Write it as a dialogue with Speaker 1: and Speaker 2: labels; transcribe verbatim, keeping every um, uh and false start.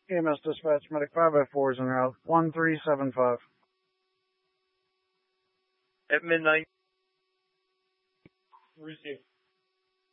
Speaker 1: E M S dispatch, medic five oh four is en route, one three seven five.
Speaker 2: At midnight. Receive.